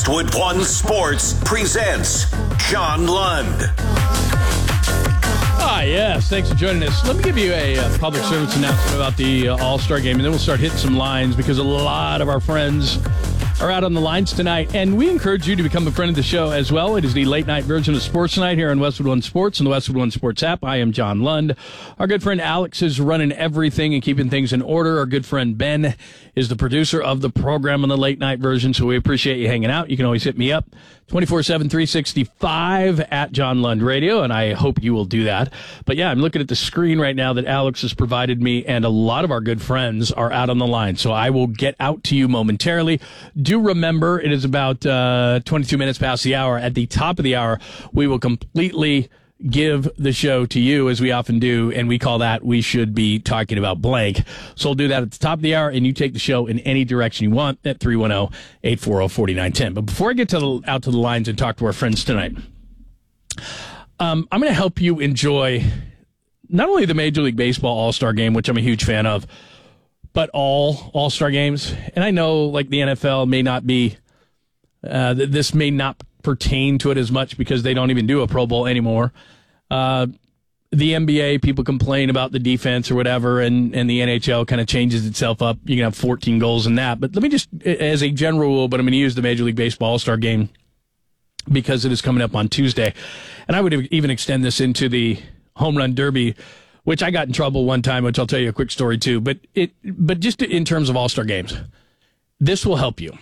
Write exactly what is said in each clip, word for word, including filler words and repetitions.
Westwood One Sports presents John Lund. Ah, yes. Thanks for joining us. Let me give you a uh, public service announcement about the uh, All-Star Game, and then we'll start hitting some lines because a lot of our friends are out on the lines tonight, and we encourage you to become a friend of the show as well. It is the late-night version of Sports Night here on Westwood One Sports and the Westwood One Sports app. I am John Lund. Our good friend Alex is running everything and keeping things in order. Our good friend Ben is the producer of the program on the late-night version, so we appreciate you hanging out. You can always hit me up, twenty-four seven, three sixty-five at John Lund Radio, and I hope you will do that. But yeah, I'm looking at the screen right now that Alex has provided me, and a lot of our good friends are out on the line, so I will get out to you momentarily. Do remember, it is about uh, twenty-two minutes past the hour. At the top of the hour, we will completely give the show to you, as we often do, and we call that We Should Be Talking About Blank. So we'll do that at the top of the hour, and you take the show in any direction you want at three one zero, eight four zero, four nine one zero. But before I get to the, out to the lines and talk to our friends tonight, um, I'm going to help you enjoy not only the Major League Baseball All-Star Game, which I'm a huge fan of, but all All-Star games. And I know, like, the N F L may not be, uh, this may not pertain to it as much because they don't even do a Pro Bowl anymore. Uh, the N B A, people complain about the defense or whatever, and, and the N H L kind of changes itself up. You can have fourteen goals in that. But let me just, as a general rule, but I'm going to use the Major League Baseball All-Star Game because it is coming up on Tuesday. And I would even extend this into the Home Run Derby, which I got in trouble one time, which I'll tell you a quick story too. But it, but just in terms of All-Star games, this will help you.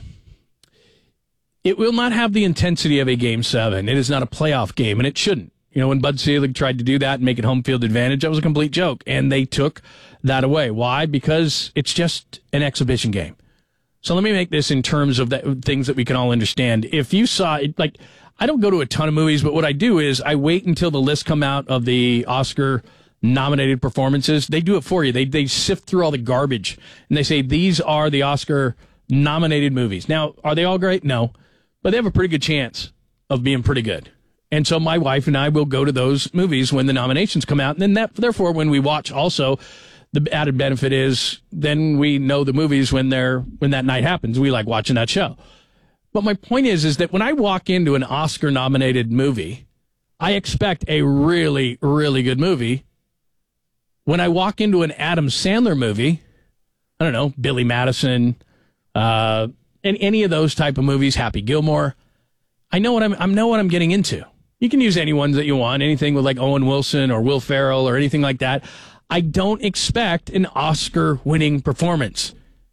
It will not have the intensity of a Game seven. It is not a playoff game, and it shouldn't. You know, when Bud Selig tried to do that and make it home field advantage, that was a complete joke, and they took that away. Why? Because it's just an exhibition game. So let me make this in terms of the things that we can all understand. If you saw, like, I don't go to a ton of movies, but what I do is I wait until the list come out of the Oscar-nominated performances. They do it for you. They they sift through all the garbage, and they say, these are the Oscar-nominated movies. Now, are they all great? No. But they have a pretty good chance of being pretty good. And so my wife and I will go to those movies when the nominations come out. And then that, therefore, when we watch also, the added benefit is then we know the movies when they're, when that night happens. We like watching that show. But my point is, is that when I walk into an Oscar-nominated movie, I expect a really, really good movie. When I walk into an Adam Sandler movie, I don't know, Billy Madison, uh, and any of those type of movies, Happy Gilmore, I know what I'm I know what I'm getting into. You can use any ones that you want, anything with like Owen Wilson or Will Ferrell or anything like that. I don't expect an Oscar-winning performance.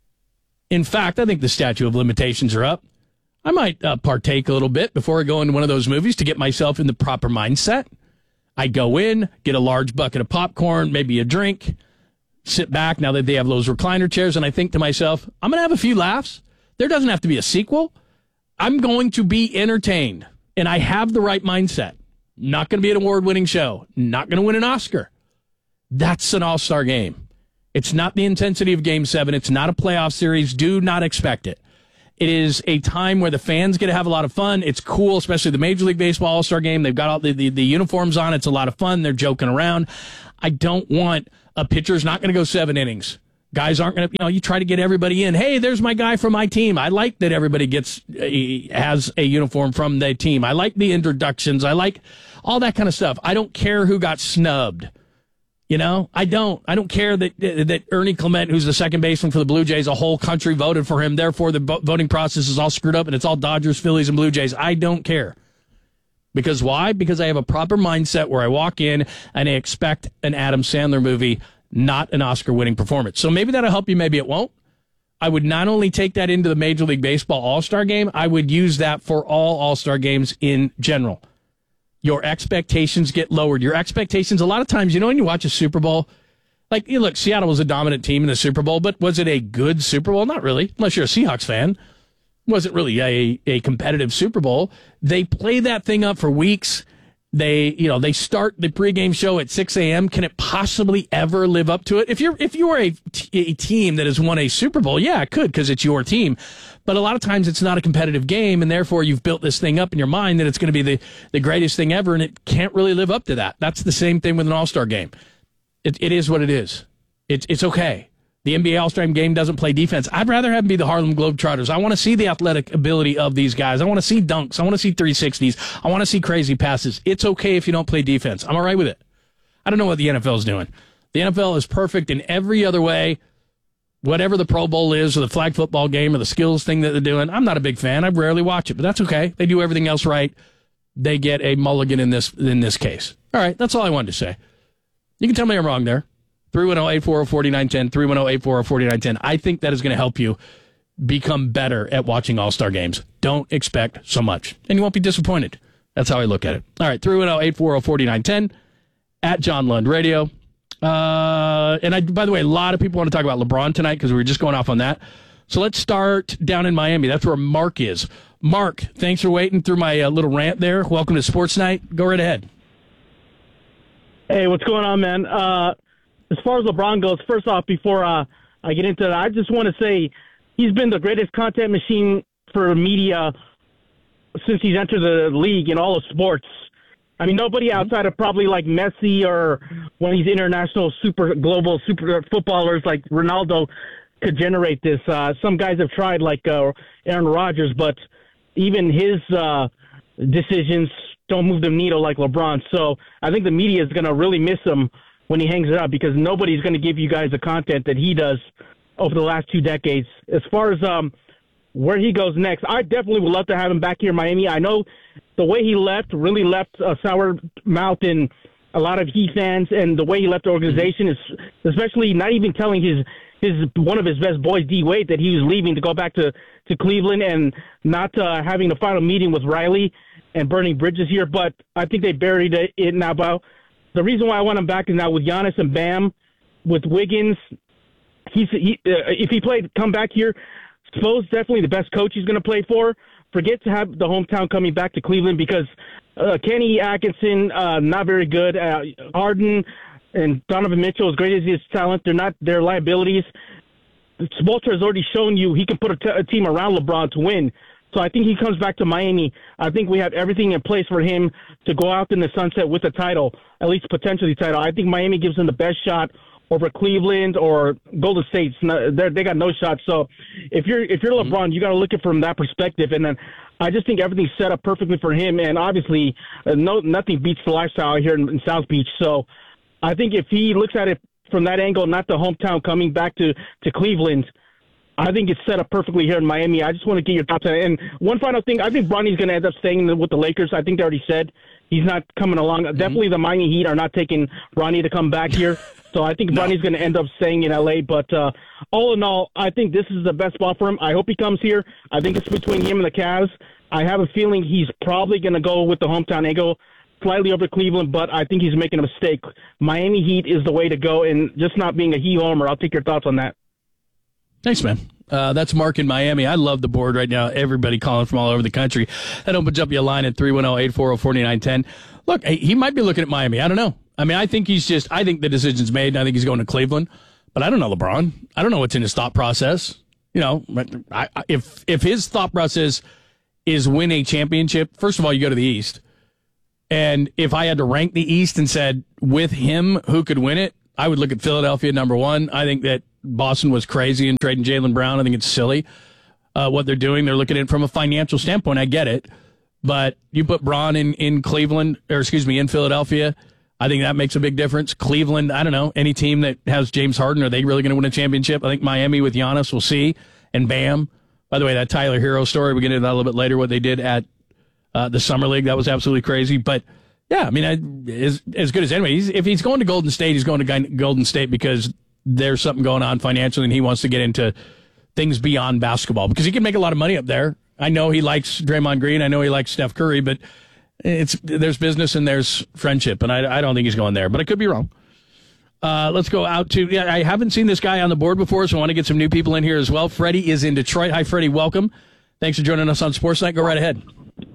In fact, I think the statute of limitations are up. I might uh, partake a little bit before I go into one of those movies to get myself in the proper mindset. I go in, get a large bucket of popcorn, maybe a drink, sit back now that they have those recliner chairs, and I think to myself, I'm going to have a few laughs. There doesn't have to be a sequel. I'm going to be entertained, and I have the right mindset. Not going to be an award-winning show. Not going to win an Oscar. That's an all-star game. It's not the intensity of Game seven. It's not a playoff series. Do not expect it. It is a time where the fans get to have a lot of fun. It's cool, especially the Major League Baseball All-Star Game. They've got all the, the, the uniforms on. It's a lot of fun. They're joking around. I don't want a pitcher's not going to go seven innings. Guys aren't going to, you know, you try to get everybody in. Hey, there's my guy from my team. I like that everybody gets, uh, has a uniform from their team. I like the introductions. I like all that kind of stuff. I don't care who got snubbed. You know, I don't. I don't care that that Ernie Clement, who's the second baseman for the Blue Jays, a whole country voted for him. Therefore, the voting process is all screwed up and it's all Dodgers, Phillies, and Blue Jays. I don't care. Because why? Because I have a proper mindset where I walk in and I expect an Adam Sandler movie, not an Oscar-winning performance. So maybe that'll help you, maybe it won't. I would not only take that into the Major League Baseball All-Star Game, I would use that for all All-Star games in general. Your expectations get lowered. Your expectations, a lot of times, you know, when you watch a Super Bowl, like, you look, Seattle was a dominant team in the Super Bowl, but was it a good Super Bowl? Not really, unless you're a Seahawks fan. Wasn't really a, a competitive Super Bowl. They play that thing up for weeks. They, you know, they start the pregame show at six a.m. Can it possibly ever live up to it? If you're, if you are a, t- a team that has won a Super Bowl, yeah, it could, because it's your team. But a lot of times it's not a competitive game, and therefore you've built this thing up in your mind that it's going to be the, the greatest thing ever, and it can't really live up to that. That's the same thing with an All-Star game. It, it is what it is. It's, it's okay. The N B A All-Star Game doesn't play defense. I'd rather have them be the Harlem Globetrotters. I want to see the athletic ability of these guys. I want to see dunks. I want to see three sixties. I want to see crazy passes. It's okay if you don't play defense. I'm all right with it. I don't know what the N F L is doing. The N F L is perfect in every other way. Whatever the Pro Bowl is or the flag football game or the skills thing that they're doing, I'm not a big fan. I rarely watch it, but that's okay. They do everything else right. They get a mulligan in this in this case. All right, that's all I wanted to say. You can tell me I'm wrong there. three one zero, eight four zero, four nine one zero, three one zero, eight four zero, four nine one zero. I think that is going to help you become better at watching All-Star games. Don't expect so much, and you won't be disappointed. That's how I look at it. All right, three one zero, eight four zero, four nine one zero, at John Lund Radio. Uh, and I, by the way, a lot of people want to talk about LeBron tonight because we were just going off on that. So let's start down in Miami. That's where Mark is. Mark, thanks for waiting through my uh, little rant there. Welcome to Sports Night. Go right ahead. Hey, what's going on, man? Uh, as far as LeBron goes, first off, before uh, I get into that, I just want to say he's been the greatest content machine for media since he's entered the league in all of sports. I mean, nobody outside of probably like Messi or one of these international super global super footballers like Ronaldo could generate this. Uh, some guys have tried like uh, Aaron Rodgers, but even his uh, decisions don't move the needle like LeBron. So I think the media is going to really miss him when he hangs it up because nobody's going to give you guys the content that he does over the last two decades. As far as um, where he goes next, I definitely would love to have him back here in Miami. I know the way he left really left a sour mouth in a lot of Heat fans, and the way he left the organization is especially not even telling his his one of his best boys, D. Wade, that he was leaving to go back to, to Cleveland and not uh, having the final meeting with Riley and burning bridges here. But I think they buried it, it now. But the reason why I want him back is now with Giannis and Bam, with Wiggins. He's he, uh, if he played come back here, Spo's definitely the best coach he's going to play for. Forget to have the hometown coming back to Cleveland because uh, Kenny Atkinson, uh, not very good. Uh, Harden and Donovan Mitchell, as great as his talent, they're not their liabilities. Spoelstra has already shown you he can put a, t- a team around LeBron to win. So I think he comes back to Miami. I think we have everything in place for him to go out in the sunset with a title, at least potentially title. I think Miami gives him the best shot over Cleveland or Golden State. They got no shot. So if you're if you're LeBron, you got to look at it from that perspective. And then I just think everything's set up perfectly for him. And obviously, uh, no nothing beats the lifestyle here in, in South Beach. So I think if he looks at it from that angle, not the hometown coming back to, to Cleveland, I think it's set up perfectly here in Miami. I just want to get your thoughts on it. And one final thing, I think Bronny's going to end up staying with the Lakers. I think they already said he's not coming along. Mm-hmm. Definitely the Miami Heat are not taking Bronny to come back here. So I think no. Bronny's going to end up staying in L A. But uh, all in all, I think this is the best spot for him. I hope he comes here. I think it's between him and the Cavs. I have a feeling he's probably going to go with the hometown angle slightly over Cleveland, but I think he's making a mistake. Miami Heat is the way to go, and just not being a Heat homer. I'll take your thoughts on that. Thanks, man. Uh, that's Mark in Miami. I love the board right now. Everybody calling from all over the country. That opens up your line at three one zero, eight four zero, four nine one zero. Look, he might be looking at Miami. I don't know. I mean, I think he's just, I think the decision's made, and I think he's going to Cleveland. But I don't know LeBron. I don't know what's in his thought process. You know, I, I, if if his thought process is win a championship, first of all, you go to the East. And if I had to rank the East and said, with him, who could win it, I would look at Philadelphia number one. I think that Boston was crazy in trading Jaylen Brown. I think it's silly uh, what they're doing. They're looking at it from a financial standpoint. I get it. But you put Braun in, in Cleveland, or excuse me, in Philadelphia, I think that makes a big difference. Cleveland, I don't know, any team that has James Harden, are they really going to win a championship? I think Miami with Giannis, we'll see. And Bam. By the way, that Tyler Hero story, we'll get into that a little bit later, what they did at uh, the Summer League. That was absolutely crazy. But, yeah, I mean, I, as, as good as anybody. He's, if he's going to Golden State, he's going to Golden State because there's something going on financially and he wants to get into things beyond basketball because he can make a lot of money up there. I know he likes Draymond Green. I know he likes Steph Curry, but it's there's business and there's friendship, and I, I don't think he's going there, but I could be wrong. Uh, let's go out to, yeah, I haven't seen this guy on the board before, so I want to get some new people in here as well. Freddie is in Detroit. Hi, Freddie. Welcome. Thanks for joining us on Sports Night. Go right ahead.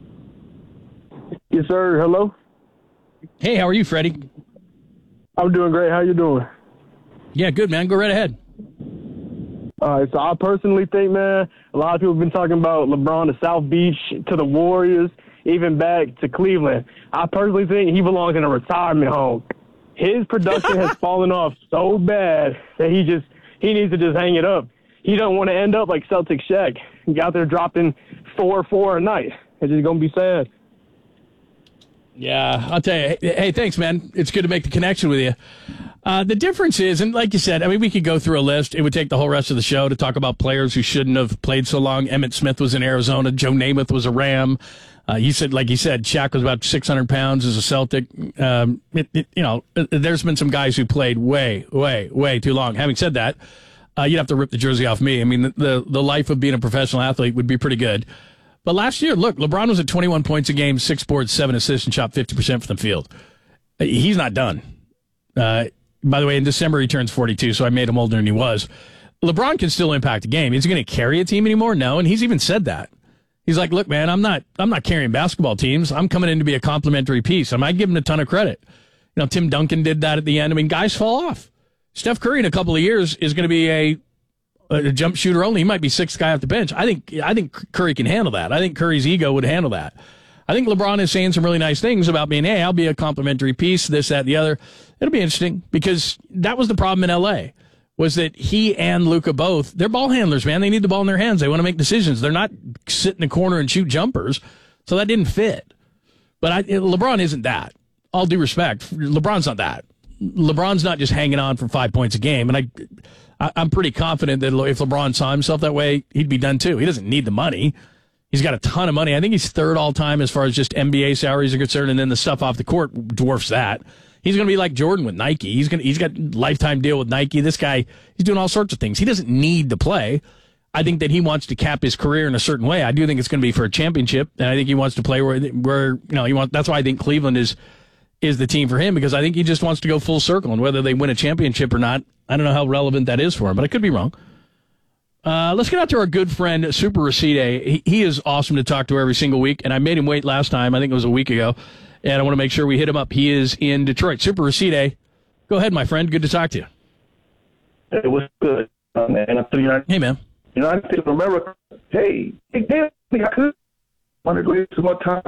Yes, sir. Hello. Hey, how are you, Freddie? I'm doing great. How you doing? Yeah, good, man. Go right ahead. All right, so I personally think, man, a lot of people have been talking about LeBron to South Beach, to the Warriors, even back to Cleveland. I personally think he belongs in a retirement home. His production has fallen off so bad that he just he needs to just hang it up. He don't want to end up like Celtic Shaq. He out there dropping four four a night. It's just gonna be sad. Yeah, I'll tell you. Hey, thanks, man. It's good to make the connection with you. Uh, the difference is, and like you said, I mean, we could go through a list. It would take the whole rest of the show to talk about players who shouldn't have played so long. Emmitt Smith was in Arizona. Joe Namath was a Ram. Uh, you said, like you said, Shaq was about six hundred pounds as a Celtic. Um, it, it, you know, there's been some guys who played way, way, way too long. Having said that, uh, you'd have to rip the jersey off me. I mean, the, the the life of being a professional athlete would be pretty good. But last year, look, LeBron was at twenty-one points a game, six boards, seven assists, and shot fifty percent from the field. He's not done. Uh, by the way, in December, he turns forty-two, so I made him older than he was. LeBron can still impact a game. Is he going to carry a team anymore? No, and he's even said that. He's like, look, man, I'm not I'm not carrying basketball teams. I'm coming in to be a complimentary piece. I might give him a ton of credit. You know, Tim Duncan did that at the end. I mean, guys fall off. Steph Curry in a couple of years is going to be a, a jump shooter only. He might be sixth guy off the bench. I think I think Curry can handle that. I think Curry's ego would handle that. I think LeBron is saying some really nice things about being, hey, I'll be a complimentary piece, this, that, the other. It'll be interesting because that was the problem in L A, was that he and Luka both, they're ball handlers, man. They need the ball in their hands. They want to make decisions. They're not sit in the corner and shoot jumpers. So that didn't fit. But I, LeBron isn't that. All due respect, LeBron's not that. LeBron's not just hanging on for five points a game. And I, I, I'm pretty confident that if LeBron saw himself that way, he'd be done too. He doesn't need the money. He's got a ton of money. I think he's third all time as far as just N B A salaries are concerned, and then the stuff off the court dwarfs that. He's going to be like Jordan with Nike. He's going to, he's got lifetime deal with Nike. This guy, he's doing all sorts of things. He doesn't need to play. I think that he wants to cap his career in a certain way. I do think it's going to be for a championship, and I think he wants to play where, where you know, he wants. That's why I think Cleveland is is the team for him, because I think he just wants to go full circle, and whether they win a championship or not, I don't know how relevant that is for him, but I could be wrong. Uh, let's get out to our good friend, Super Racide. He, he is awesome to talk to every single week, and I made him wait last time. I think it was a week ago, and I want to make sure we hit him up. He is in Detroit. Super Racide, go ahead, my friend. Good to talk to you. It was good, uh, man. United, hey, man. United States of America. Hey, hey, damn, I could. Want to go some more time?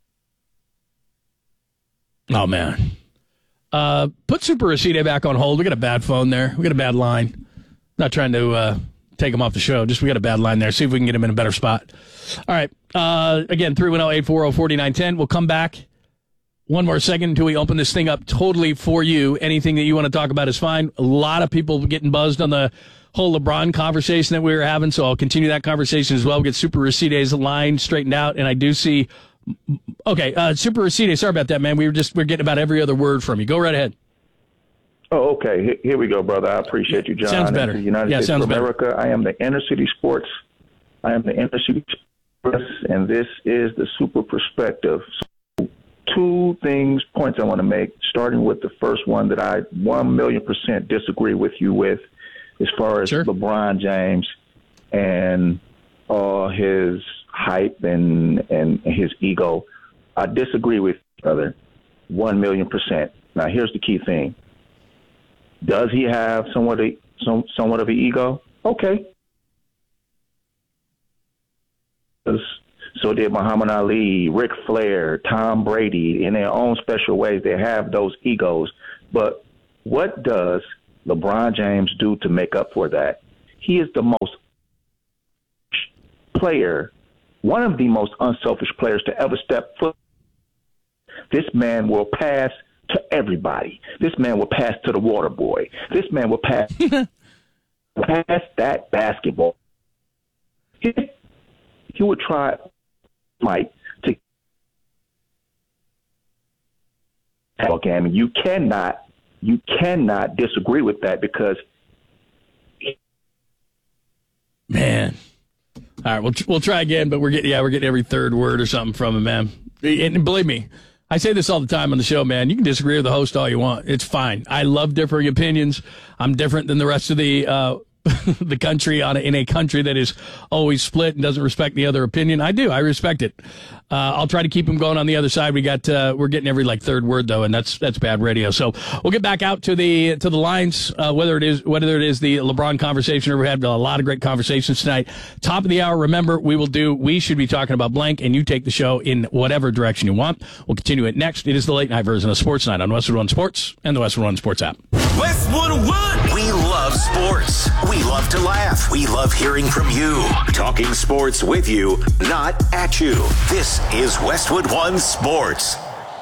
Oh, man. Uh, put Super Racide back on hold. We got a bad phone there. We got a bad line. Not trying to uh, take him off the show. Just we got a bad line there. See if we can get him in a better spot. All right. Uh, again, three one zero, eight four zero, four nine one zero. We'll come back one more second until we open this thing up totally for you. Anything that you want to talk about is fine. A lot of people getting buzzed on the whole LeBron conversation that we were having, so I'll continue that conversation as well. We'll get Super Racide's line straightened out, and I do see... Okay, uh, Super Racide, sorry about that, man. We were just we're getting about every other word from you. Go right ahead. Oh, okay. Here we go, brother. I appreciate you, John. Sounds better. United yeah, States sounds of America. better. I am the Inner City Sports. I am the Inner City Sports, and this is the Super Perspective. So, two things, points I want to make, starting with the first one that I one million percent disagree with you with, as far as sure. LeBron James and all his hype and, and his ego. I disagree with you, brother, one million percent. Now, here's the key thing. Does he have somewhat of, some, somewhat of an ego? Okay. So did Muhammad Ali, Ric Flair, Tom Brady. In their own special ways, they have those egos. But what does LeBron James do to make up for that? He is the most player, one of the most unselfish players to ever step foot. This man will pass to everybody. This man will pass to the water boy. This man will pass pass that basketball. He, he would try Mike to okay, I mean you cannot you cannot disagree with that because man. All right, we'll we'll try again, but we're getting yeah we're getting every third word or something from him, man. And believe me, I say this all the time on the show, man. You can disagree with the host all you want. It's fine. I love differing opinions. I'm different than the rest of the uh, the country on a, in a country that is always split and doesn't respect the other opinion. I do. I respect it. Uh, I'll try to keep him going on the other side. We got uh, we're getting every like third word though, and that's that's bad radio. So we'll get back out to the to the lines. Uh, whether it is whether it is the LeBron conversation, or we had a lot of great conversations tonight. Top of the hour. Remember, we will do. We should be talking about blank, and you take the show in whatever direction you want. We'll continue it next. It is the late night version of Sports Night on Westwood One Sports and the Westwood One Sports app. Westwood One. We love One Sports. We love to laugh. We love hearing from you. Talking sports with you, not at you. This is Westwood One Sports.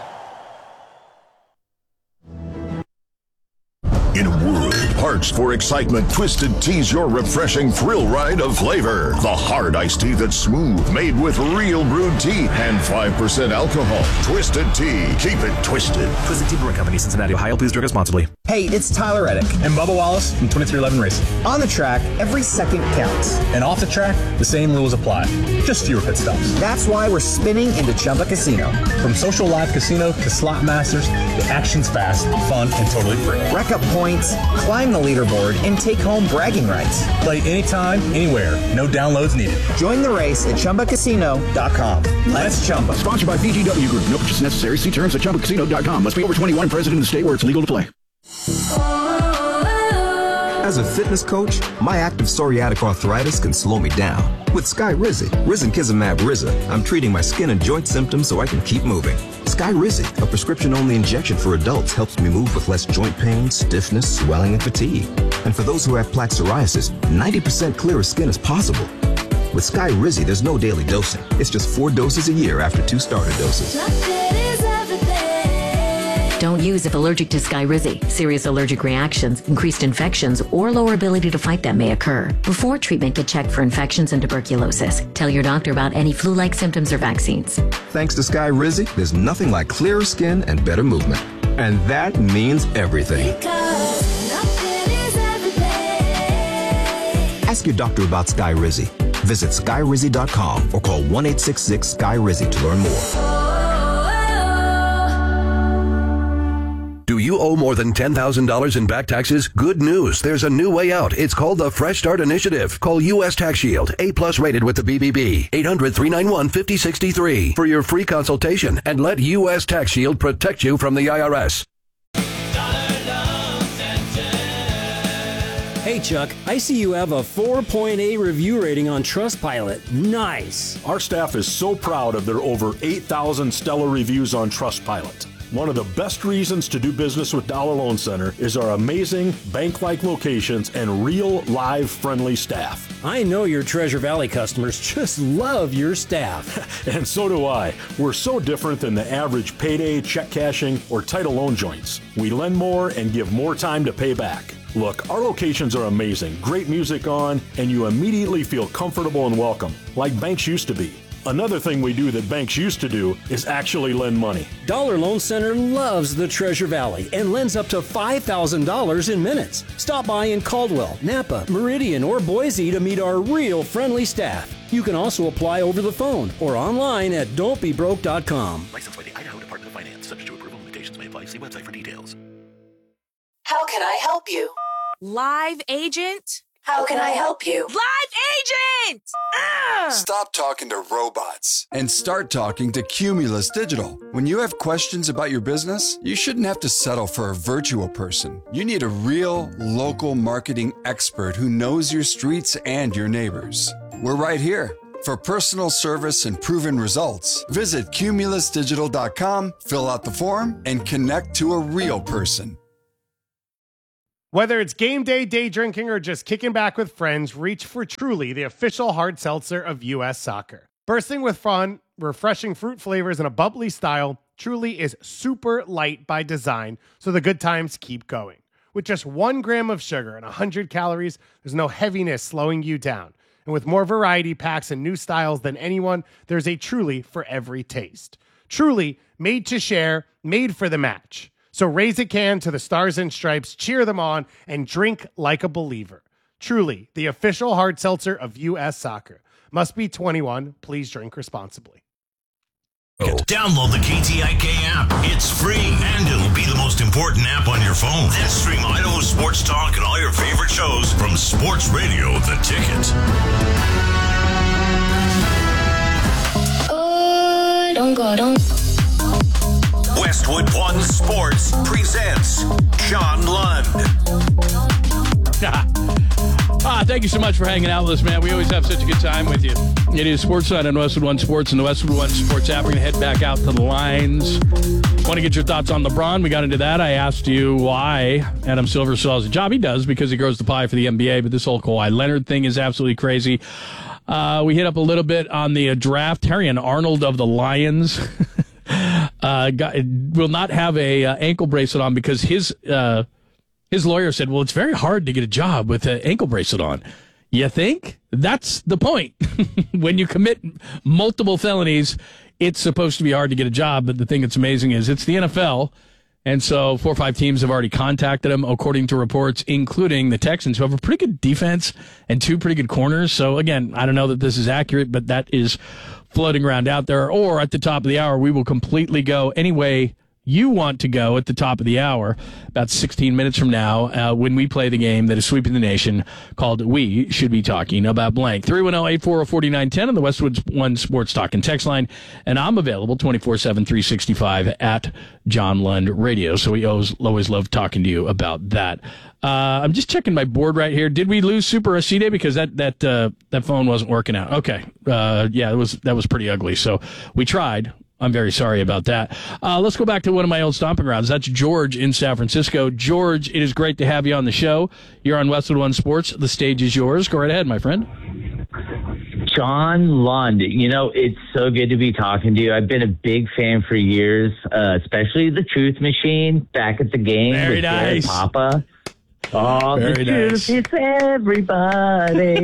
In a world parched for excitement, Twisted Tea's your refreshing thrill ride of flavor. The hard iced tea that's smooth, made with real brewed tea and five percent alcohol. Twisted Tea. Keep it twisted. Twisted Tea Brewing Company, Cincinnati, Ohio. Please drink responsibly. Hey, it's Tyler Reddick. And Bubba Wallace from twenty-three eleven Racing. On the track, every second counts. And off the track, the same rules apply. Just fewer pit stops. That's why we're spinning into Chumba Casino. From social live casino to slot masters, the action's fast, fun, and totally free. Rack up points, climb the leaderboard, and take home bragging rights. Play anytime, anywhere. No downloads needed. Join the race at Chumba Casino dot com. Let's Chumba. Sponsored by B G W Group. No purchase necessary. See terms at Chumba Casino dot com. Must be over twenty-one, present in the state where it's legal to play. As a fitness coach, my active psoriatic arthritis can slow me down. With Skyrizi, Risankizumab Riza, I'm treating my skin and joint symptoms so I can keep moving. Skyrizi, a prescription-only injection for adults, helps me move with less joint pain, stiffness, swelling, and fatigue. And for those who have plaque psoriasis, ninety percent clearer skin is possible. With Skyrizi, there's no daily dosing. It's just four doses a year after two starter doses. Don't use if allergic to Skyrizi. Serious allergic reactions, increased infections, or lower ability to fight them may occur. Before treatment, get checked for infections and tuberculosis. Tell your doctor about any flu-like symptoms or vaccines. Thanks to Skyrizi, there's nothing like clearer skin and better movement. And that means everything. Ask your doctor about Skyrizi. Visit Skyrizi dot com or call one eight six six Sky Rizzi to learn more. Do you owe more than ten thousand dollars in back taxes? Good news. There's a new way out. It's called the Fresh Start Initiative. Call U S Tax Shield, A plus rated with the B B B. eight hundred, three nine one, five oh six three for your free consultation and let U S Tax Shield protect you from the I R S. Hey Chuck, I see you have a four point eight review rating on Trustpilot. Nice. Our staff is so proud of their over eight thousand stellar reviews on Trustpilot. One of the best reasons to do business with Dollar Loan Center is our amazing bank-like locations and real, live, friendly staff. I know your Treasure Valley customers just love your staff. And so do I. We're so different than the average payday, check cashing, or title loan joints. We lend more and give more time to pay back. Look, our locations are amazing, great music on, and you immediately feel comfortable and welcome, like banks used to be. Another thing we do that banks used to do is actually lend money. Dollar Loan Center loves the Treasure Valley and lends up to five thousand dollars in minutes. Stop by in Caldwell, Napa, Meridian, or Boise to meet our real friendly staff. You can also apply over the phone or online at don't be broke dot com. Licensed by the Idaho Department of Finance. Subject to approval. Limitations may apply. See website for details. How can I help you? Live agent? How can I help you? Live agent! Ah! Stop talking to robots and start talking to Cumulus Digital. When you have questions about your business, you shouldn't have to settle for a virtual person. You need a real, local marketing expert who knows your streets and your neighbors. We're right here. For personal service and proven results, visit Cumulus Digital dot com, fill out the form, and connect to a real person. Whether it's game day, day drinking, or just kicking back with friends, reach for Truly, the official hard seltzer of U S Soccer. Bursting with fun, refreshing fruit flavors, and a bubbly style, Truly is super light by design, so the good times keep going. With just one gram of sugar and one hundred calories, there's no heaviness slowing you down. And with more variety packs and new styles than anyone, there's a Truly for every taste. Truly, made to share, made for the match. So raise a can to the Stars and Stripes, cheer them on, and drink like a believer. Truly, the official hard seltzer of U S Soccer. Must be twenty-one. Please drink responsibly. Download the K T I K app. It's free, and it'll be the most important app on your phone. Then stream Idaho Sports Talk and all your favorite shows from Sports Radio The Ticket. Oh, don't go, don't. Westwood One Sports presents John Lund. Ah, thank you so much for hanging out with us, man. We always have such a good time with you. It is Sports Night on Westwood One Sports and the Westwood One Sports app. We're going to head back out to the lines. Want to get your thoughts on LeBron? We got into that. I asked you why Adam Silver still has a job. He does because he grows the pie for the N B A, but this whole Kawhi Leonard thing is absolutely crazy. Uh, we hit up a little bit on the uh, draft. Terrion Arnold of the Lions uh, got, will not have a uh, ankle bracelet on because his uh, his lawyer said, well, it's very hard to get a job with an ankle bracelet on. You think? That's the point. When you commit multiple felonies, it's supposed to be hard to get a job. But the thing that's amazing is it's the N F L. And so four or five teams have already contacted him, according to reports, including the Texans, who have a pretty good defense and two pretty good corners. So, again, I don't know that this is accurate, but that is floating around out there. Or at the top of the hour, we will completely go any way you want to go at the top of the hour, about sixteen minutes from now, uh, when we play the game that is sweeping the nation called We Should Be Talking About Blank. three one zero, eight four zero, four nine one zero on the Westwood One Sports Talk and Text line. And I'm available twenty-four seven, three sixty-five at John Lund Radio. So we always, always love talking to you about that. Uh, I'm just checking my board right here. Did we lose Super Aside? Because that that uh, that phone wasn't working out. Okay. Uh, yeah, it was that was pretty ugly. So we tried. I'm very sorry about that. Uh, let's go back to one of my old stomping grounds. That's George in San Francisco. George, it is great to have you on the show. You're on Westwood One Sports. The stage is yours. Go right ahead, my friend. John Lund, you know, it's so good to be talking to you. I've been a big fan for years, uh, especially the Truth Machine back at the game. Very with nice. Papa. Oh, Very the nice. truth is everybody.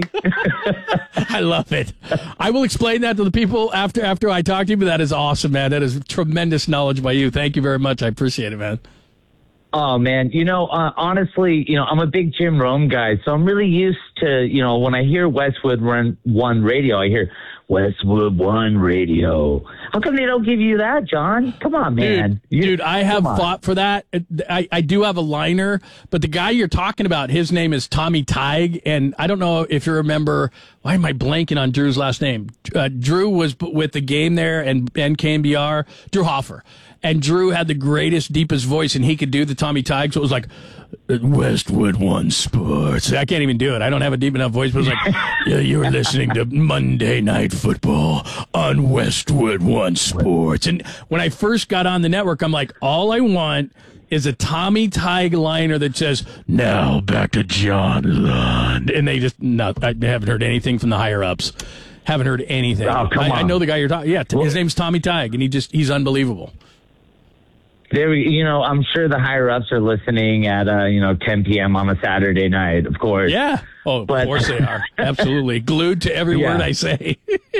I love it. I will explain that to the people after after I talk to you, but that is awesome, man. That is tremendous knowledge by you. Thank you very much. I appreciate it, man. Oh, man. You know, uh, honestly, you know, I'm a big Jim Rome guy, so I'm really used to, you know, when I hear Westwood Run One Radio, I hear Westwood One Radio. How come they don't give you that, John? Come on, man. Dude, dude I have fought for that. I, I do have a liner, but the guy you're talking about, his name is Tommy Tighe, and I don't know if you remember, why am I blanking on Drew's last name? Uh, Drew was with the game there, and Ben K M B R, Drew Hoffer. And Drew had the greatest, deepest voice, and he could do the Tommy Tighe, so it was like, Westwood One Sports. I can't even do it. I don't have a deep enough voice, but it was like, yeah, you're listening to Monday Night Football on Westwood One Sports. And when I first got on the network, I'm like, all I want is a Tommy Tighe liner that says, now back to John Lund. And they just, no, I haven't heard anything from the higher-ups. Haven't heard anything. Oh, come I, on. I know the guy you're talking. Yeah, his name's Tommy Tighe, and he just, he's unbelievable. There, you know, I'm sure the higher ups are listening at, uh, you know, ten p.m. on a Saturday night, of course. Yeah. Oh, But- of course they are. Absolutely. Glued to every Yeah. word I say.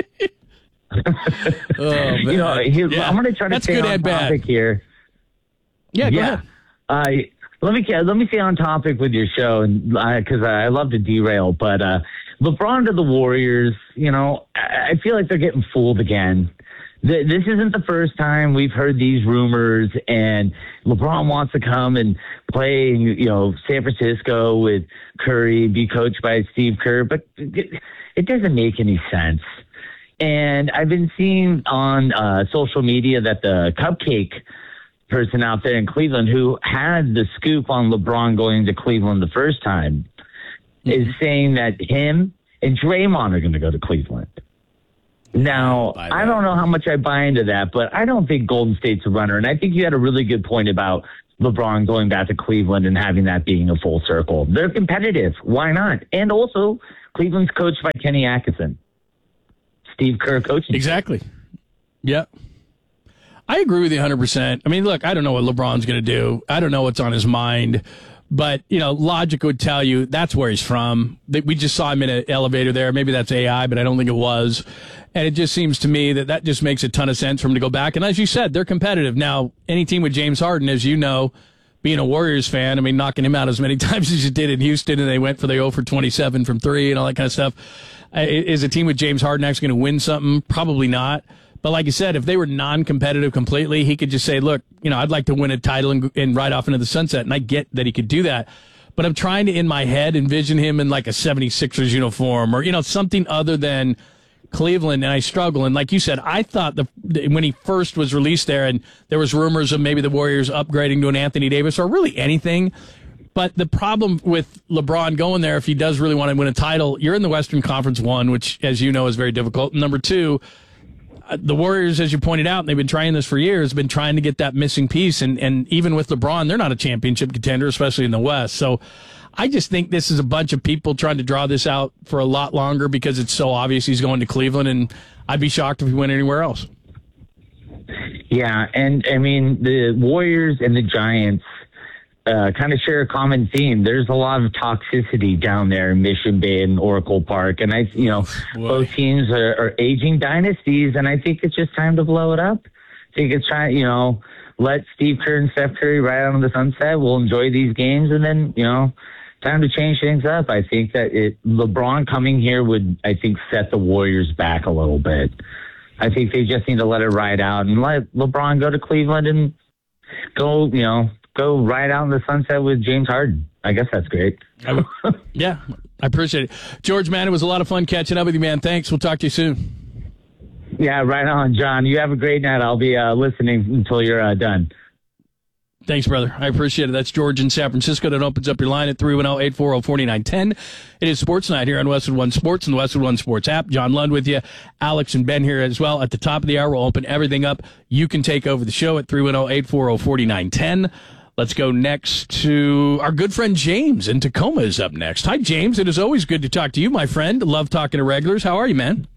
Oh, man. You know, here, Yeah. I'm going to try to That's stay good on and bad. topic here. Yeah, go yeah. ahead. Uh, let me let me stay on topic with your show, and because uh, I love to derail, but uh, LeBron to the Warriors, you know, I, I feel like they're getting fooled again. Th- This isn't the first time we've heard these rumors, and LeBron wants to come and play, you know, San Francisco with Curry, be coached by Steve Kerr, but it, it doesn't make any sense. And I've been seeing on uh, social media that the cupcake person out there in Cleveland who had the scoop on LeBron going to Cleveland the first time mm-hmm. is saying that him and Draymond are going to go to Cleveland. Now, I don't know how much I buy into that, but I don't think Golden State's a runner. And I think you had a really good point about LeBron going back to Cleveland and having that being a full circle. They're competitive. Why not? And also, Cleveland's coached by Kenny Atkinson. Steve Kerr coaching. Exactly. Yeah. I agree with you one hundred percent. I mean, look, I don't know what LeBron's going to do. I don't know what's on his mind. But, you know, logic would tell you that's where he's from. We just saw him in an elevator there. Maybe that's A I, but I don't think it was. And it just seems to me that that just makes a ton of sense for him to go back. And as you said, they're competitive. Now, any team with James Harden, as you know, being a Warriors fan, I mean, knocking him out as many times as you did in Houston, and they went for the oh for twenty-seven from three and all that kind of stuff. Is a team with James Harden actually going to win something? Probably not. But like you said, if they were non-competitive completely, he could just say, look, you know, I'd like to win a title and, and ride off into the sunset. And I get that he could do that. But I'm trying to, in my head, envision him in like a seventy-sixers uniform or, you know, something other than Cleveland. And I struggle. And like you said, I thought the when he first was released there and there was rumors of maybe the Warriors upgrading to an Anthony Davis or really anything, But the problem with LeBron going there, if he does really want to win a title, you're in the Western Conference, one, which, as you know, is very difficult. And number two, the Warriors, as you pointed out, and they've been trying this for years, been trying to get that missing piece. And, and even with LeBron, they're not a championship contender, especially in the West. So I just think this is a bunch of people trying to draw this out for a lot longer because it's so obvious he's going to Cleveland. And I'd be shocked if he went anywhere else. Yeah, and I mean, the Warriors and the Giants uh, kind of share a common theme. There's a lot of toxicity down there in Mission Bay and Oracle Park. And, I, you know, Boy. both teams are, are aging dynasties, and I think it's just time to blow it up. I think it's trying, you know, let Steve Kerr and Steph Curry ride out on the sunset. We'll enjoy these games, and then, you know, time to change things up. I think that it, LeBron coming here would, I think, set the Warriors back a little bit. I think they just need to let it ride out and let LeBron go to Cleveland and go, you know, go ride out in the sunset with James Harden. I guess that's great. I, yeah, I appreciate it. George, man, it was a lot of fun catching up with you, man. Thanks. We'll talk to you soon. Yeah, right on, John. You have a great night. I'll be uh, listening until you're uh, done. Thanks, brother. I appreciate it. That's George in San Francisco. That opens up your line at three one zero, eight four zero, four nine one zero. It is Sports Night here on Westwood One Sports and the Westwood One Sports app. John Lund with you. Alex and Ben here as well. At the top of the hour, we'll open everything up. You can take over the show at three one zero, eight four zero, four nine one zero. Let's go next to our good friend James in Tacoma is up next. Hi, James. It is always good to talk to you, my friend. Love talking to regulars. How are you, man?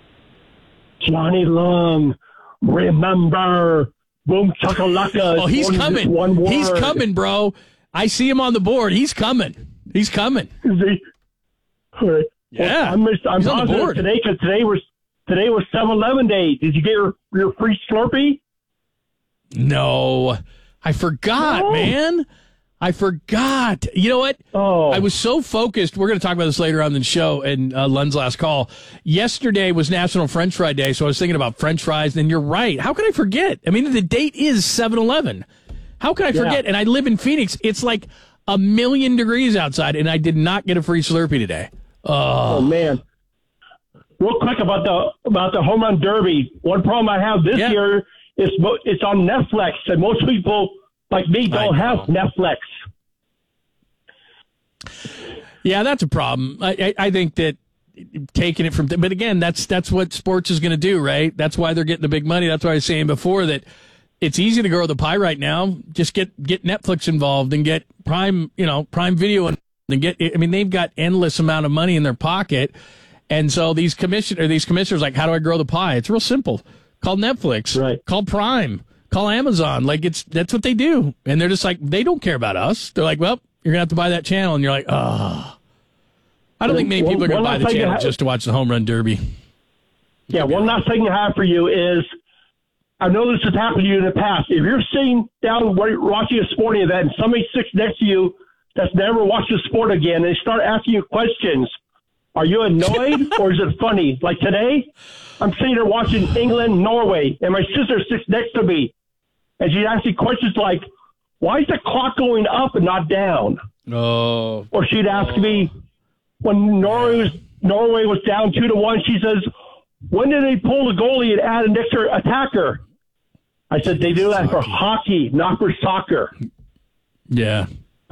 Johnny Lung, remember... Boom chakalaka. Oh, he's coming. One word. He's coming, bro. I see him on the board. He's coming. He's coming. Is he? All right. Yeah. Well, I'm, I'm he's on the board today because today was today was seven eleven day. Did you get your, your free Slurpee? No, I forgot, no. man. I forgot. You know what? Oh, I was so focused. We're going to talk about this later on in the show and uh, Lund's last call. Yesterday was National French Fry Day, so I was thinking about French fries, and you're right. How could I forget? I mean, the date is seven eleven. How could I forget? Yeah. And I live in Phoenix. It's like a million degrees outside, and I did not get a free Slurpee today. Oh, oh man. Real quick about the about the home run derby. One problem I have this yeah. year is it's on Netflix, and most people like me don't have Netflix. Yeah, that's a problem. I, I, I think that taking it from, but again, that's that's what sports is going to do, right? That's why they're getting the big money. That's why I was saying before that it's easy to grow the pie right now. Just get get Netflix involved and get Prime, you know, Prime Video, and get. I mean, they've got endless amount of money in their pocket, and so these commissioner these commissioners like, how do I grow the pie? It's real simple. Call Netflix. Right. Call Prime. Call Amazon. Like it's that's what they do, and they're just like they don't care about us. They're like, well, you're gonna have to buy that channel, and you're like, oh. I don't think many people are going to buy the channel have, just to watch the home run derby. Yeah, one last thing I have for you is, I know this has happened to you in the past. If you're sitting down watching a sporting event and somebody sits next to you that's never watched a sport again, and they start asking you questions, are you annoyed or is it funny? Like today, I'm sitting there watching England, Norway, and my sister sits next to me, and she's asking questions like, why is the clock going up and not down? Oh. Or she'd ask me, when Norway was, Norway was down two to one, she says, when did they pull the goalie and add an extra attacker? I said, they do that for hockey, not for soccer. Yeah.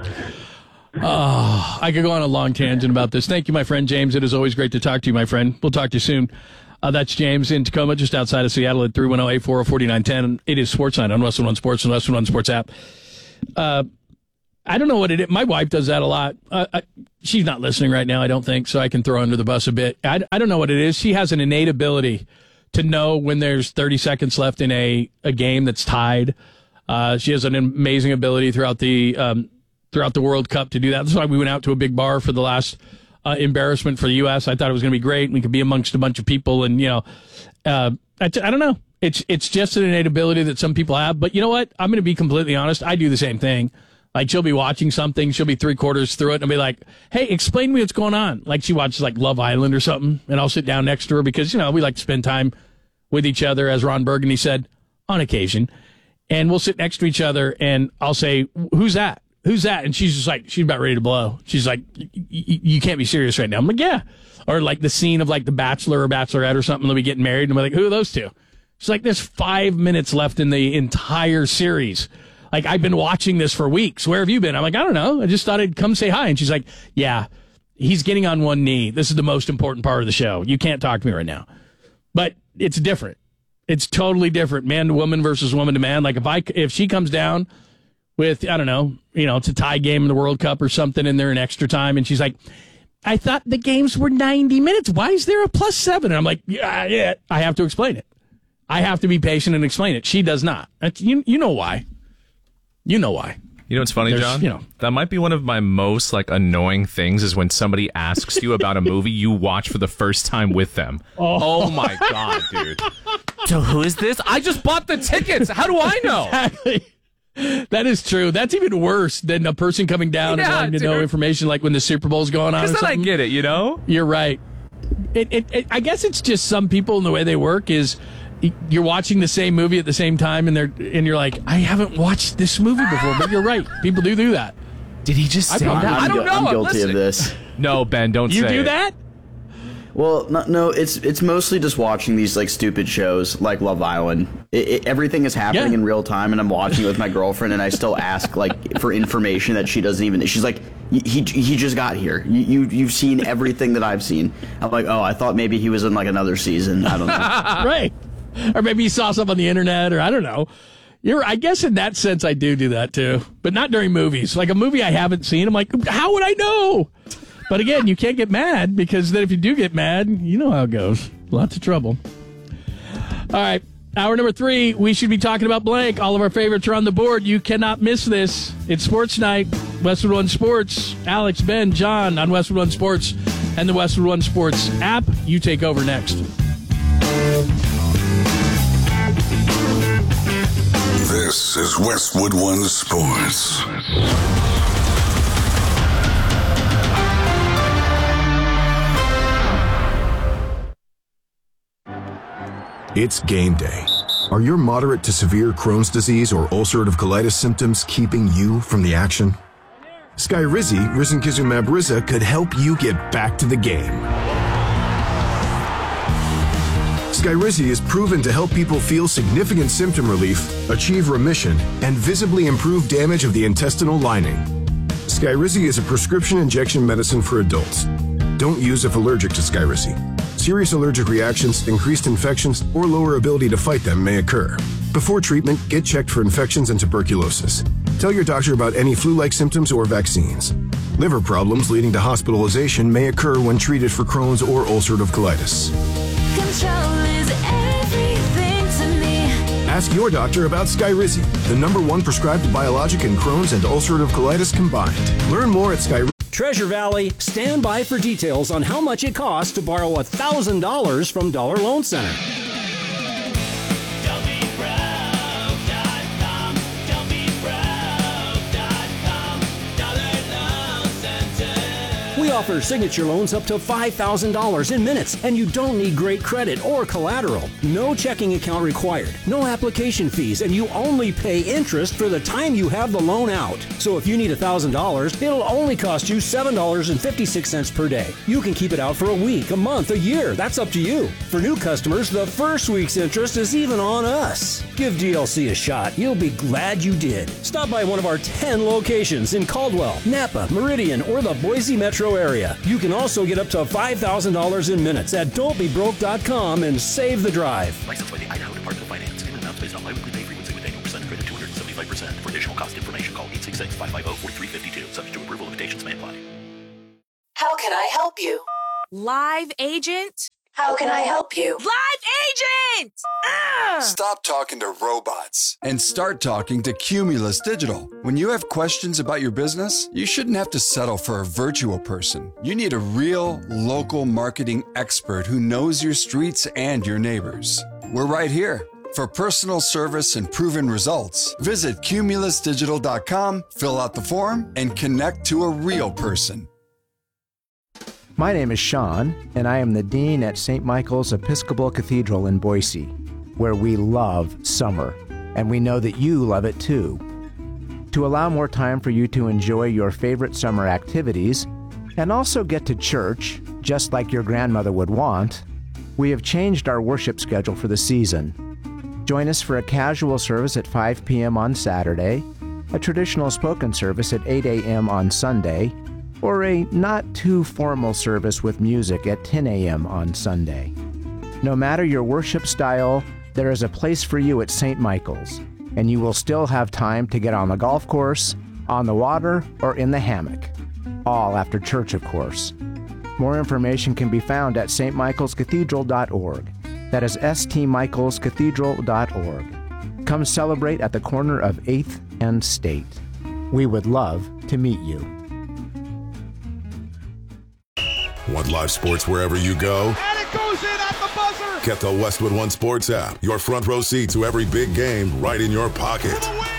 Oh, I could go on a long tangent about this. Thank you, my friend James. It is always great to talk to you, my friend. We'll talk to you soon. Uh, that's James in Tacoma, just outside of Seattle at three one zero, eight four zero, four nine one zero. It is Sports Night on Westwood One Sports and the Westwood One Sports app. Uh, I don't know what it is. My wife does that a lot. Uh, I, she's not listening right now, I don't think, so I can throw her under the bus a bit. I, I don't know what it is. She has an innate ability to know when there's thirty seconds left in a, a game that's tied. Uh, she has an amazing ability throughout the um, throughout the World Cup to do that. That's why we went out to a big bar for the last uh, embarrassment for the U S. I thought it was going to be great. We could be amongst a bunch of people, and you know, uh, I, I don't know. It's it's just an innate ability that some people have. But you know what? I'm going to be completely honest. I do the same thing. Like, she'll be watching something, she'll be three quarters through it, and I'll be like, hey, explain to me what's going on. Like, she watches, like, Love Island or something, and I'll sit down next to her because, you know, we like to spend time with each other, as Ron Burgundy said, on occasion. And we'll sit next to each other, and I'll say, who's that? Who's that? And she's just like, she's about ready to blow. She's like, you can't be serious right now. I'm like, yeah. Or, like, the scene of, like, The Bachelor or Bachelorette or something, they'll be getting married, and I'm like, who are those two? She's like, there's five minutes left in the entire series. Like, I've been watching this for weeks. Where have you been? I'm like, I don't know. I just thought I'd come say hi. And she's like, yeah, he's getting on one knee. This is the most important part of the show. You can't talk to me right now. But it's different. It's totally different. Man to woman versus woman to man. Like, if I, if she comes down with, I don't know, you know, it's a tie game in the World Cup or something, and they're in extra time, and she's like, I thought the games were ninety minutes. Why is there a plus seven? And I'm like, yeah, yeah. I have to explain it. I have to be patient and explain it. She does not. That's, you, you know why. You know why. You know what's funny, There's, John? You know. That might be one of my most like annoying things is when somebody asks you about a movie you watch for the first time with them. Oh, oh my God, dude. So who is this? I just bought the tickets. How do I know? Exactly. That is true. That's even worse than a person coming down Yeah, and wanting to dude. know information like when the Super Bowl's going on. Because or then I something. get it, you know? You're right. It, it, it, I guess it's just some people and the way they work is you're watching the same movie at the same time and they're and you're like, I haven't watched this movie before, but you're right. People do do that. Did he just say that? I'm, I don't gu- know. I'm guilty Listen. of this. No, Ben, don't You say do it. that? Well, no, no, it's it's mostly just watching these like stupid shows like Love Island. It, it, everything is happening Yeah. in real time, and I'm watching it with my girlfriend, and I still ask like for information that she doesn't even. She's like, he he just got here. You, you you've seen everything that I've seen. I'm like, oh, I thought maybe he was in like another season. I don't know. Right. Or maybe you saw something on the internet, or I don't know. You're, I guess in that sense, I do do that too, but not during movies. Like a movie I haven't seen, I'm like, how would I know? But again, you can't get mad because then if you do get mad, you know how it goes. Lots of trouble. All right. Hour number three, we should be talking about blank. All of our favorites are on the board. You cannot miss this. It's Sports Night, Westwood One Sports. Alex, Ben, John on Westwood One Sports and the Westwood One Sports app. You take over next. This is Westwood One Sports. It's game day. Are your moderate to severe Crohn's disease or ulcerative colitis symptoms keeping you from the action? Skyrizi, risankizumab Riza, could help you get back to the game. Skyrizi is proven to help people feel significant symptom relief, achieve remission, and visibly improve damage of the intestinal lining. Skyrizi is a prescription injection medicine for adults. Don't use if allergic to Skyrizi. Serious allergic reactions, increased infections, or lower ability to fight them may occur. Before treatment, get checked for infections and tuberculosis. Tell your doctor about any flu-like symptoms or vaccines. Liver problems leading to hospitalization may occur when treated for Crohn's or ulcerative colitis. Control is everything to me. Ask your doctor about Skyrizi, the number one prescribed biologic in Crohn's and ulcerative colitis combined. Learn more at Skyrizi. Treasure Valley, stand by for details on how much it costs to borrow one thousand dollars from Dollar Loan Center. We offer signature loans up to five thousand dollars in minutes, and you don't need great credit or collateral. No checking account required, no application fees, and you only pay interest for the time you have the loan out. So if you need one thousand dollars, it'll only cost you seven dollars and fifty-six cents per day. You can keep it out for a week, a month, a year. That's up to you. For new customers, the first week's interest is even on us. Give D L C a shot. You'll be glad you did. Stop by one of our ten locations in Caldwell, Napa, Meridian, or the Boise metro area. You can also get up to five thousand dollars in minutes at don't be broke dot com and save the drive. Licensed by the Idaho Department of Finance. Payment amounts based on biweekly pay frequency with annual percent credit two hundred seventy-five percent. For additional cost information, call eight six six, five five zero, four three five two. Subject to approval, limitations may apply. How can I help you? Live agent? How can I help you? Live agent! Ah! Stop talking to robots and start talking to Cumulus Digital. When you have questions about your business, you shouldn't have to settle for a virtual person. You need a real, local marketing expert who knows your streets and your neighbors. We're right here. For personal service and proven results, visit cumulus digital dot com, fill out the form, and connect to a real person. My name is Sean, and I am the Dean at Saint Michael's Episcopal Cathedral in Boise, where we love summer, and we know that you love it too. To allow more time for you to enjoy your favorite summer activities, and also get to church, just like your grandmother would want, we have changed our worship schedule for the season. Join us for a casual service at five p.m. on Saturday, a traditional spoken service at eight a.m. on Sunday, or a not too formal service with music at ten a.m. on Sunday. No matter your worship style, there is a place for you at Saint Michael's, and you will still have time to get on the golf course, on the water, or in the hammock. All after church, of course. More information can be found at s t michaels cathedral dot org. That is s t michaels cathedral dot org. Come celebrate at the corner of eighth and State. We would love to meet you. Want live sports wherever you go? And it goes in at the buzzer! Get the Westwood One Sports app. Your front row seat to every big game right in your pocket.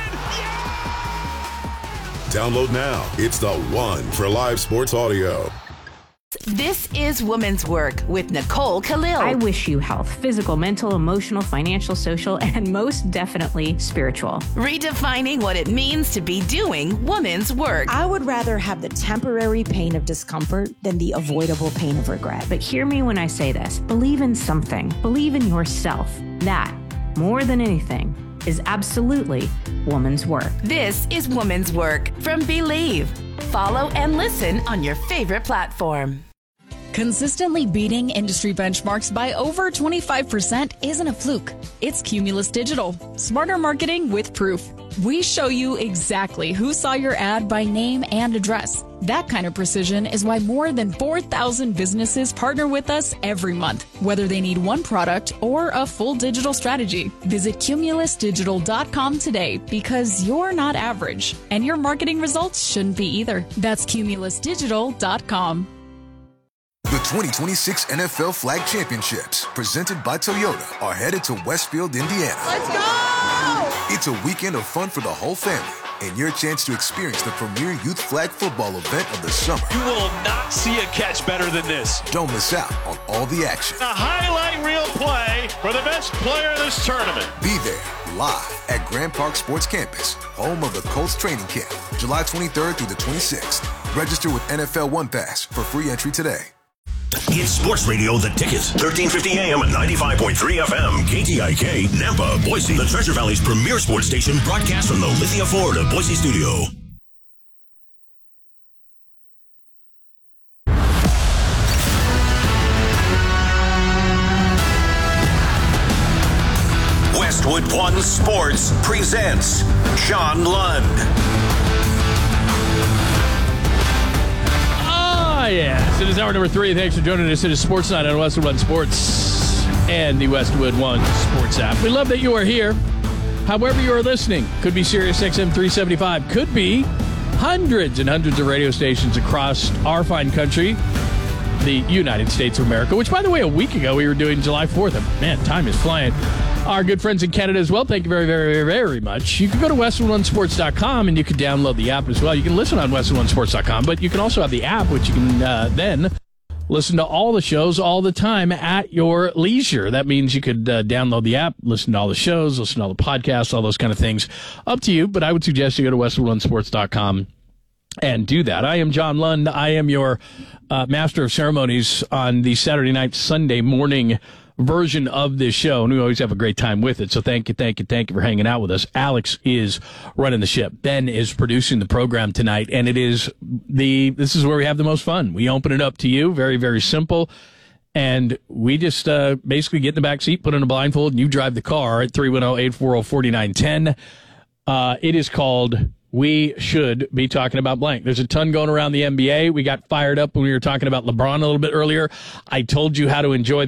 Download now. It's the one for live sports audio. This is Women's Work with Nicole Khalil. I wish you health, physical, mental, emotional, financial, social, and most definitely spiritual. Redefining what it means to be doing women's work. I would rather have the temporary pain of discomfort than the avoidable pain of regret. But hear me when I say this. Believe in something. Believe in yourself. That, more than anything, is absolutely woman's work. This is Woman's Work from Believe. Follow and listen on your favorite platform. Consistently beating industry benchmarks by over twenty-five percent isn't a fluke. It's Cumulus Digital. Smarter marketing with proof. We show you exactly who saw your ad by name and address. That kind of precision is why more than four thousand businesses partner with us every month, whether they need one product or a full digital strategy. Visit cumulus digital dot com today because you're not average, and your marketing results shouldn't be either. That's cumulus digital dot com. The twenty twenty-six N F L Flag Championships, presented by Toyota, are headed to Westfield, Indiana. Let's go! It's a weekend of fun for the whole family, and your chance to experience the premier youth flag football event of the summer. You will not see a catch better than this. Don't miss out on all the action. A highlight reel play for the best player of this tournament. Be there, live at Grand Park Sports Campus, home of the Colts training camp, July twenty-third through the twenty-sixth. Register with N F L One Pass for free entry today. It's Sports Radio The Ticket, thirteen fifty A M and ninety-five point three F M, K T I K, Nampa, Boise, the Treasure Valley's premier sports station, broadcast from the Lithia Ford of Boise studio. Westwood One Sports presents Sean Lund. Ah, yes. It is hour number three. Thanks for joining us. It is Sports Night on Westwood One Sports and the Westwood One Sports app. We love that you are here. However you are listening, could be Sirius X M three seventy-five, could be hundreds and hundreds of radio stations across our fine country, the United States of America, which, by the way, a week ago we were doing July fourth. Man, time is flying. Our good friends in Canada as well, thank you very, very, very, very much. You can go to westwood one sports dot com and you can download the app as well. You can listen on westwood one sports dot com, but you can also have the app, which you can uh, then listen to all the shows all the time at your leisure. That means you could uh, download the app, listen to all the shows, listen to all the podcasts, all those kind of things. Up to you, but I would suggest you go to westwood one sports dot com and do that. I am John Lund. I am your uh, master of ceremonies on the Saturday night, Sunday morning version of this show, and we always have a great time with it. So thank you, thank you, thank you for hanging out with us. Alex is running the ship. Ben is producing the program tonight, and it is the this is where we have the most fun. We open it up to you, very, very simple, and we just uh, basically get in the back seat, put on a blindfold, and you drive the car at three one zero, eight four zero, four nine one zero. Uh, it is called We Should Be Talking About Blank. There's a ton going around the N B A. We got fired up when we were talking about LeBron a little bit earlier. I told you how to enjoy